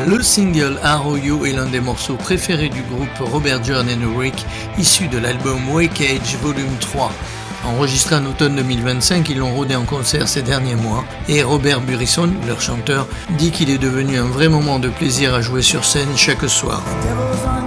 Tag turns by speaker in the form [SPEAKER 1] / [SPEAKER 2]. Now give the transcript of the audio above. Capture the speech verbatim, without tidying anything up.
[SPEAKER 1] Le single Arrow You est l'un des morceaux préférés du groupe Robert, John and Rick, issu de l'album Wake Age Volume trois. Enregistré en automne deux mille vingt-cinq, ils l'ont rodé en concert ces derniers mois et Robert Burrison, leur chanteur, dit qu'il est devenu un vrai moment de plaisir à jouer sur scène chaque soir.